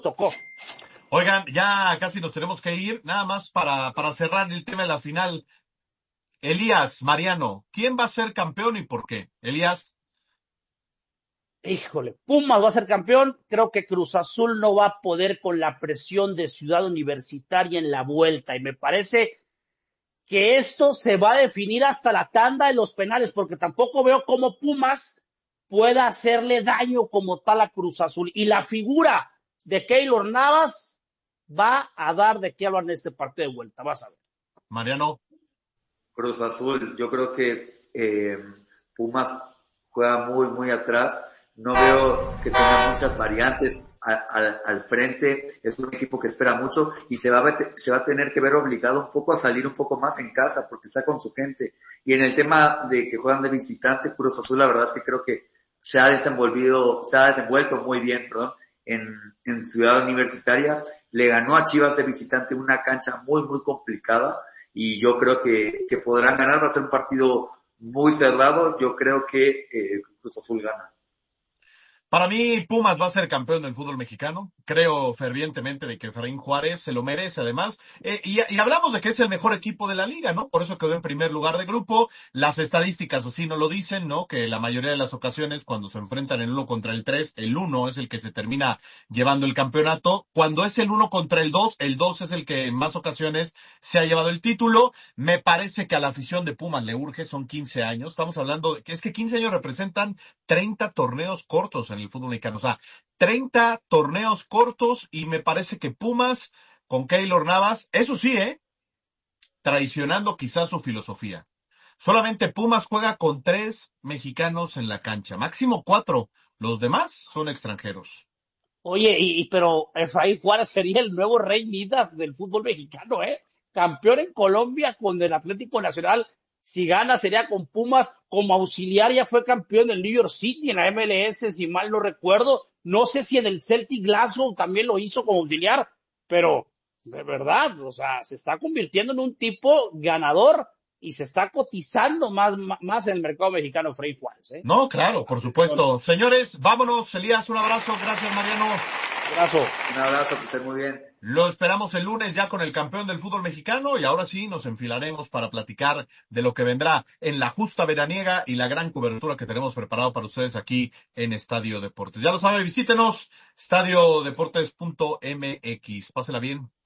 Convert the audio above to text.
tocó. Oigan, ya casi nos tenemos que ir. Nada más para cerrar el tema de la final. Elías, Mariano, ¿quién va a ser campeón y por qué? Elías. Híjole, Pumas va a ser campeón. Creo que Cruz Azul no va a poder con la presión de Ciudad Universitaria en la vuelta. Y me parece que esto se va a definir hasta la tanda de los penales, porque tampoco veo cómo Pumas pueda hacerle daño como tal a Cruz Azul. Y la figura de Keylor Navas va a dar de qué hablar en este partido de vuelta. Vas a ver. Mariano. Cruz Azul, yo creo que Pumas juega muy, muy atrás. No veo que tenga muchas variantes al frente. Es un equipo que espera mucho y se va a tener que ver obligado un poco a salir un poco más en casa porque está con su gente. Y en el tema de que juegan de visitante, Cruz Azul, la verdad es que creo que se ha desenvuelto muy bien, perdón, en Ciudad Universitaria. Le ganó a Chivas de visitante una cancha muy, muy complicada. Y yo creo que podrán ganar. Va a ser un partido muy cerrado. Yo creo que Cruz Azul gana. Para mí, Pumas va a ser campeón del fútbol mexicano. Creo fervientemente de que Efraín Juárez se lo merece, además. Y hablamos de que es el mejor equipo de la liga, ¿no? Por eso quedó en primer lugar de grupo. Las estadísticas así no lo dicen, ¿no? Que la mayoría de las ocasiones, cuando se enfrentan el 1 contra el 3, el 1 es el que se termina llevando el campeonato. Cuando es el 1 contra el 2 es el que en más ocasiones se ha llevado el título. Me parece que a la afición de Pumas le urge, son 15 años. Estamos hablando de que es que 15 años representan 30 torneos cortos en el fútbol mexicano. O sea, 30 torneos cortos y me parece que Pumas con Keylor Navas, eso sí, traicionando quizás su filosofía. Solamente Pumas juega con 3 mexicanos en la cancha, máximo 4. Los demás son extranjeros. Oye, pero Efraín Juárez sería el nuevo rey Midas del fútbol mexicano, ¿eh? Campeón en Colombia con el Atlético Nacional. Si gana sería con Pumas. Como auxiliar ya fue campeón del New York City en la MLS, si mal no recuerdo. No sé si en el Celtic Glasgow también lo hizo como auxiliar, pero de verdad, o sea, se está convirtiendo en un tipo ganador y se está cotizando más en el mercado mexicano Efraín Juárez, ¿eh? No, claro, por supuesto. Señores, vámonos. Elías, un abrazo. Gracias, Mariano. Abrazo. Un abrazo, que estén muy bien. Lo esperamos el lunes ya con el campeón del fútbol mexicano y ahora sí nos enfilaremos para platicar de lo que vendrá en la justa veraniega y la gran cobertura que tenemos preparado para ustedes aquí en Estadio Deportes. Ya lo sabe, visítenos, estadiodeportes.mx. Pásela bien.